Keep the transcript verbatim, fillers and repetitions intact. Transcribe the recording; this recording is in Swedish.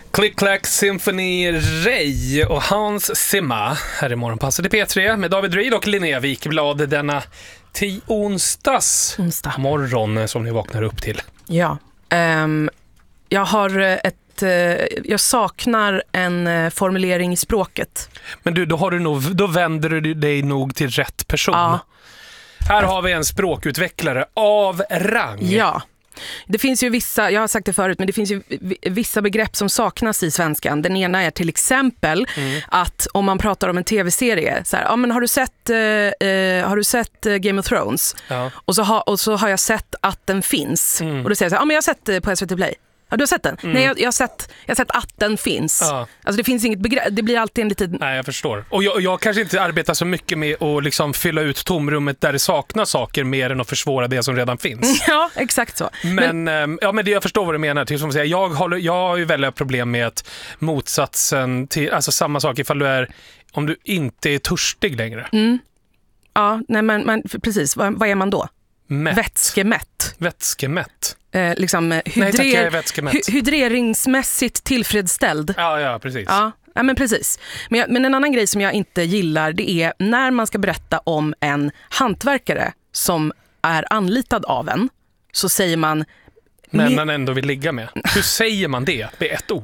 Click Clack Symphony Ray och Hans Zimmer här i Morgonpasset i P tre med David Reed och Linnea Wikblad denna till onsdags Onsdag. morgon som ni vaknar upp till. Ja, um, jag har ett, uh, jag saknar en uh, formulering i språket. Men du, då, har du nog, då vänder du dig nog till rätt person. Ja. Här har vi en språkutvecklare av rang. Ja. Det finns ju vissa, jag har sagt det förut, men det finns ju vissa begrepp som saknas i svenskan. Den ena är till exempel mm. att om man pratar om en tv-serie så här, ja men har du sett eh, har du sett Game of Thrones? Ja. Och så har och så har jag sett att den finns. Mm. Och då säger jag så här, ja men jag har sett på S V T Play. Ja, du har sett den? Mm. Nej, jag, jag, har sett, jag har sett att den finns. Ja. Alltså det finns inget begrepp, det blir alltid en liten... Nej, jag förstår. Och jag, jag kanske inte arbetar så mycket med att liksom fylla ut tomrummet där det saknas saker mer än att försvåra det som redan finns. Ja, exakt så. Men, men, ja, men det, jag förstår vad du menar. Till, som säga, jag, har, jag har ju väldigt problem med att motsatsen till, alltså samma sak ifall du är, om du inte är törstig längre. Mm. Ja, nej men, men precis. Vad, vad är man då? Mätt. Vätskemätt. Vätskemätt. Eh, liksom hydrer- Nej, tack, jag är vätskemätt. hy- hydreringsmässigt tillfredsställd. Ja, ja, precis. Ja, ja men precis. Men, jag, men en annan grej som jag inte gillar, det är när man ska berätta om en hantverkare som är anlitad av en, så säger man... Men man ändå vill ligga med. Hur säger man det med ett ord?